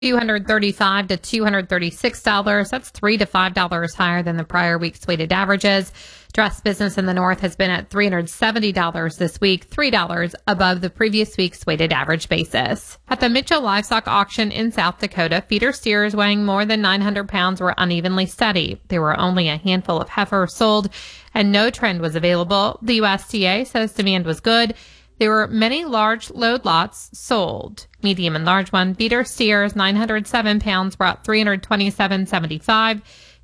$235 to $236. That's $3 to $5 higher than the prior week's weighted averages. Dress business in the north has been at $370 this week, $3 above the previous week's weighted average basis. At the Mitchell Livestock Auction in South Dakota, feeder steers weighing more than 900 pounds were unevenly steady. There were only a handful of heifers sold, and no trend was available. The USDA says demand was good. There were many large load lots sold. Medium and large one feeder steers, 907 pounds, brought $327.75.